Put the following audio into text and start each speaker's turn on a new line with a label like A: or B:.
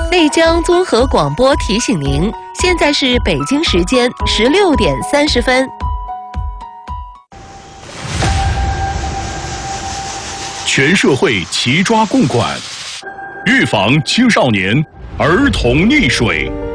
A: 内江综合广播提醒您，现在是北京时间16点30分。
B: 全社会齐抓共管，预防青少年儿童溺水。